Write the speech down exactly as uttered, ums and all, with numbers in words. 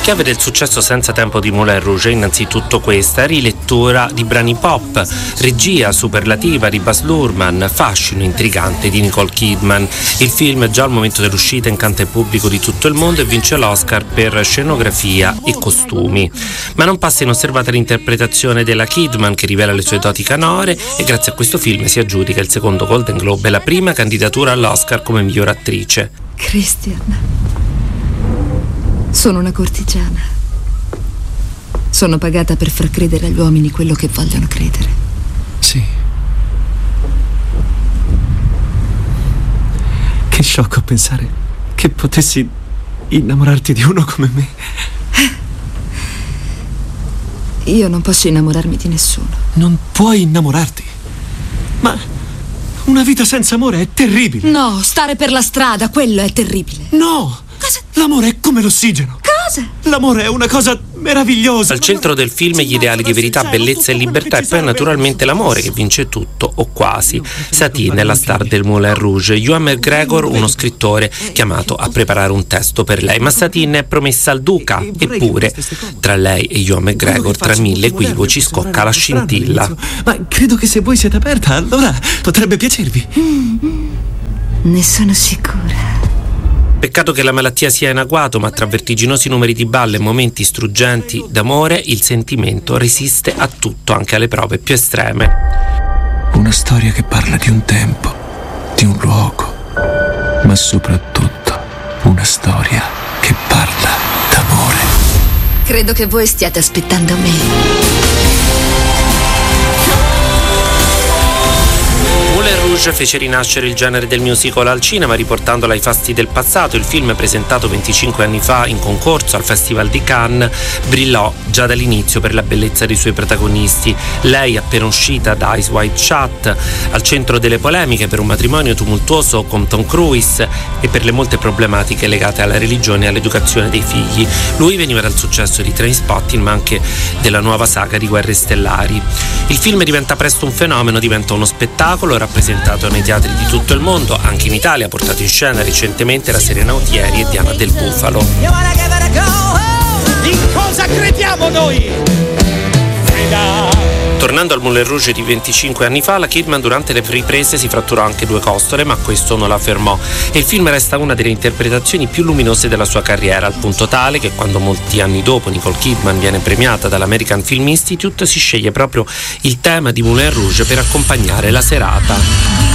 chiave del successo senza tempo di Moulin Rouge è innanzitutto questa: rilettura di brani pop, regia superlativa di Baz Luhrmann, fascino intrigante di Nicole Kidman. Il film già al momento dell'uscita incanta il pubblico di tutto il mondo e vince l'Oscar per scenografia e costumi. Ma non passa inosservata l'interpretazione della Kidman, che rivela le sue doti canore e grazie a questo film si aggiudica il secondo Golden Globe e la prima candidatura all'Oscar come miglior attrice. Christian, sono una cortigiana. Sono pagata per far credere agli uomini quello che vogliono credere. Sì. Che sciocco pensare che potessi innamorarti di uno come me. Io non posso innamorarmi di nessuno. Non puoi innamorarti? Ma una vita senza amore è terribile. No, stare per la strada, quello è terribile. No! Cosa? L'amore è come l'ossigeno. Cosa? L'amore è una cosa meravigliosa. Al centro del film gli ideali di verità, bellezza e libertà e poi naturalmente l'amore che vince tutto o quasi. Satine è la star del Moulin Rouge, Ewan McGregor uno scrittore chiamato a preparare un testo per lei, ma Satine è promessa al duca. Eppure tra lei e Ewan McGregor, tra mille equivoci, scocca la scintilla. Ma credo che se voi siete aperta, allora potrebbe piacervi. Ne sono sicura. Peccato che la malattia sia in agguato, ma tra vertiginosi numeri di balle e momenti struggenti d'amore, il sentimento resiste a tutto, anche alle prove più estreme. Una storia che parla di un tempo, di un luogo, ma soprattutto una storia che parla d'amore. Credo che voi stiate aspettando me. Moulin Rouge fece rinascere il genere del musical al cinema, riportandola ai fasti del passato. Il film, presentato venticinque anni fa in concorso al Festival di Cannes, brillò già dall'inizio per la bellezza dei suoi protagonisti. Lei, appena uscita da Eyes Wide Shut, al centro delle polemiche per un matrimonio tumultuoso con Tom Cruise e per le molte problematiche legate alla religione e all'educazione dei figli. Lui veniva dal successo di Trainspotting, ma anche della nuova saga di Guerre Stellari. Il film diventa presto un fenomeno, diventa uno spettacolo rappresentato nei teatri di tutto il mondo, anche in Italia ha portato in scena recentemente la Serena Autieri e Diana Del Bufalo. In cosa crediamo noi? Tornando al Moulin Rouge di venticinque anni fa, la Kidman durante le riprese si fratturò anche due costole, ma questo non la fermò e il film resta una delle interpretazioni più luminose della sua carriera, al punto tale che quando molti anni dopo Nicole Kidman viene premiata dall'American Film Institute si sceglie proprio il tema di Moulin Rouge per accompagnare la serata.